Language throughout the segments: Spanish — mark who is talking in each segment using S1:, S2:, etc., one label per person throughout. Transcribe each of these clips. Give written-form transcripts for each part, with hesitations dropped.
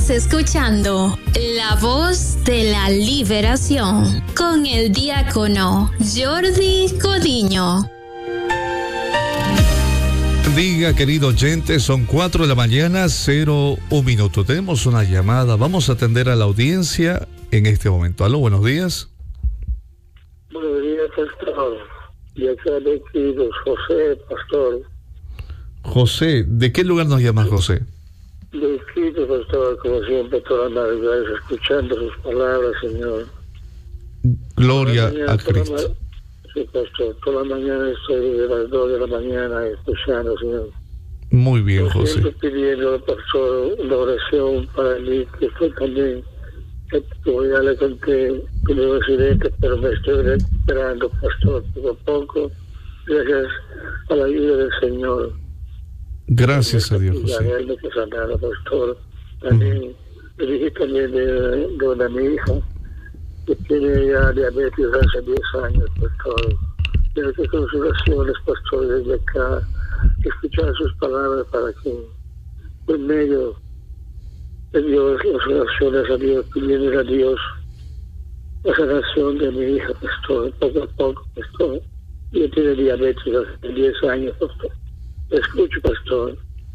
S1: Estás escuchando La Voz de la Liberación con el diácono Jordi Codiño.
S2: Diga, querido oyente, son 4 de la mañana, 01 minuto. Tenemos una llamada, vamos a atender a la audiencia en este momento. Aló, buenos días.
S3: Buenos días, pastor. Y acá de querido José, pastor.
S2: José, ¿de qué lugar nos llamas, José?
S3: De Cristo, pastor, como siempre, todas las madrugadas, escuchando sus palabras, Señor.
S2: Gloria a Cristo.
S3: Sí, pastor, toda la mañana estoy desde las 2 de la mañana escuchando, Señor.
S2: Muy bien, José.
S3: Siempre pidiendo, pastor, una oración para mí, que estoy también, como ya le conté, tuve un accidente, pero me estoy recuperando, pastor, poco a poco, gracias a la ayuda del Señor.
S2: Gracias a Dios, José.
S3: Pastor. También le dije también de una mi hija que tiene ya diabetes hace 10 años, pastor. Pero que con sus oraciones, pastor, desde acá, escuchar sus palabras para que, por medio de Dios, las oraciones a Dios, pidiendo a Dios la sanación de mi hija, pastor, poco a poco, pastor. Ella tiene diabetes hace 10 años, pastor. Escucho, pastor.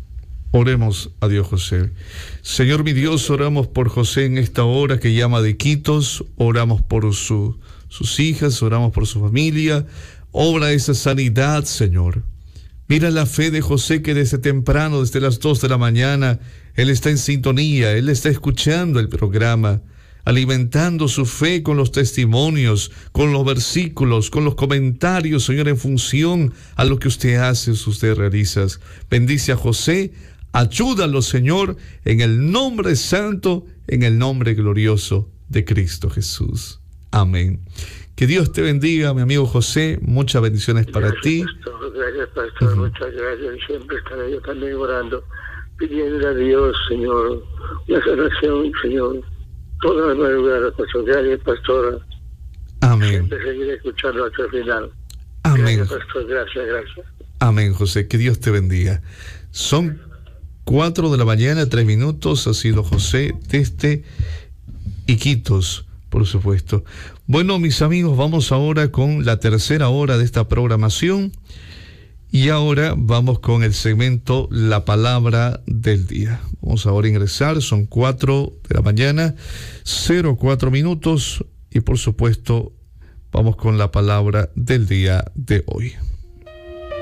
S2: Oremos a Dios, José. Señor mi Dios, oramos por José en esta hora que llama de Iquitos, oramos por sus hijas, oramos por su familia. Obra esa sanidad, Señor. Mira la fe de José que desde temprano, desde las 2 de la mañana, él está en sintonía, él está escuchando el programa, alimentando su fe con los testimonios, con los versículos, con los comentarios, Señor, en función a lo que usted hace, usted realiza. Bendice a José, ayúdalo, Señor, en el nombre santo, en el nombre glorioso de Cristo Jesús. Amén. Que Dios te bendiga, mi amigo José, muchas bendiciones para ti.
S3: Pastor. Gracias, pastor, muchas gracias. Siempre estaré yo también orando, pidiendo a Dios, Señor, la sanación, Señor. Todas las madrugadas, pastor. Gracias, pastora.
S2: Amén.
S3: Siempre seguiré escuchando hasta el final.
S2: Amén.
S3: Gracias, pastor. Gracias.
S2: Amén, José. Que Dios te bendiga. Son 4 de la mañana, 3 minutos. Ha sido José desde Iquitos, por supuesto. Bueno, mis amigos, vamos ahora con la tercera hora de esta programación. Y ahora vamos con el segmento La Palabra del Día. Vamos ahora a ingresar, son 4 de la mañana, 04 minutos, y por supuesto vamos con la palabra del día de hoy.